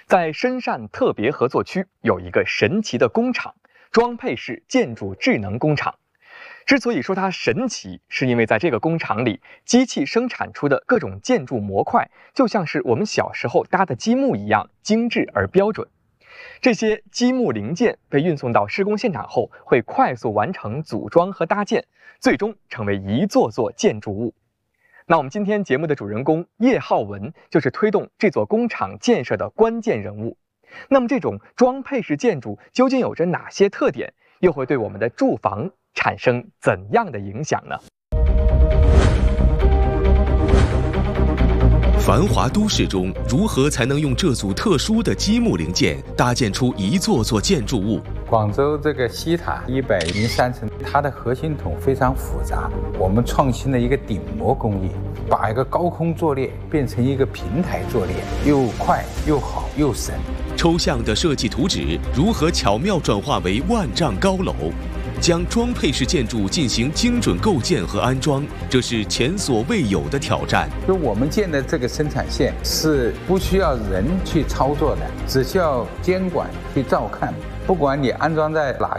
在深汕特别合作区有一个神奇的工厂——装配式建筑智能工厂。之所以说它神奇，是因为在这个工厂里，机器生产出的各种建筑模块，就像是我们小时候搭的积木一样精致而标准。这些积木零件被运送到施工现场后，会快速完成组装和搭建，最终成为一座座建筑物。那我们今天节目的主人公叶浩文，就是推动这座工厂建设的关键人物。那么这种装配式建筑究竟有着哪些特点，又会对我们的住房产生怎样的影响呢？ 繁华都市中，如何才能用这组特殊的积木零件搭建出一座座建筑物？ 广州这个西塔103层，它的核心筒非常复杂，我们创新了一个顶模工艺，把一个高空作业变成一个平台作业，又快又好又省。 抽象的设计图纸如何巧妙转化为万丈高楼？将装配式建筑进行精准构建和安装，这是前所未有的挑战。 就我们建的这个生产线是不需要人去操作的，只需要监管去照看，不管你安装在哪